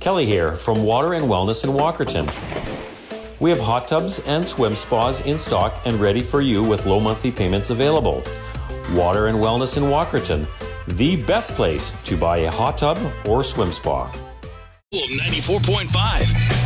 Kelly here from Water and Wellness in Walkerton. We have hot tubs and swim spas in stock and ready for you with low monthly payments available. Water and Wellness in Walkerton, the best place to buy a hot tub or swim spa. 94.5.